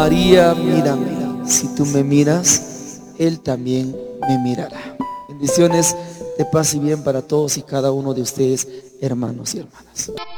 María, mírame. Si tú me miras, Él también me mirará. Bendiciones de paz y bien para todos y cada uno de ustedes, hermanos y hermanas.